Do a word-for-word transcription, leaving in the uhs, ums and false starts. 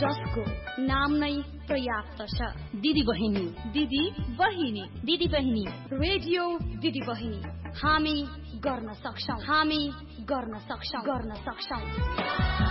जसको नाम नै पर्याप्त छ। दिदी बहिनी, दिदी बहिनी, दिदी बहिनी, रेडियो दिदी बहिनी। हामी गर्न सक्छौं, हामी गर्न सक्छौं, गर्न सक्छौं।